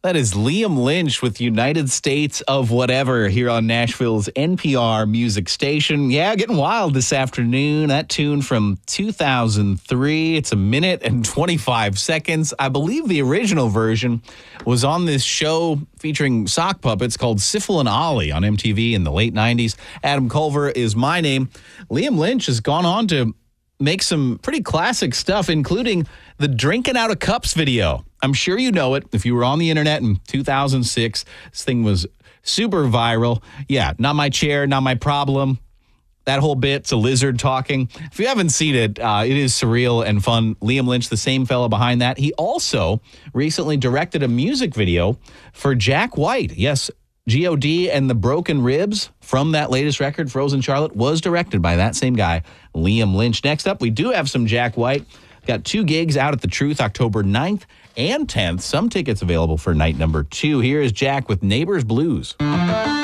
That is Liam Lynch with United States of Whatever here on Nashville's NPR music station. Yeah, getting wild this afternoon. That tune from 2003. It's 1 minute and 25 seconds. I believe the original version was on this show featuring sock puppets called Syphil and Ollie on MTV in the late 90s. Adam Culver is my name. Liam Lynch has gone on to make some pretty classic stuff, including the Drinking Out of Cups video. I'm sure you know it. If you were on the internet in 2006, this thing was super viral. Yeah, not my chair, not my problem. That whole bit's a lizard talking. If you haven't seen it, it is surreal and fun. Liam Lynch, the same fella behind that. He also recently directed a music video for Jack White. Yes, G.O.D. and the Broken Ribs from that latest record, Frozen Charlotte, was directed by that same guy, Liam Lynch. Next up, we do have some Jack White. Got 2 gigs out at the Truth, October 9th and 10th. Some tickets available for night number 2. Here is Jack with Neighbors Blues.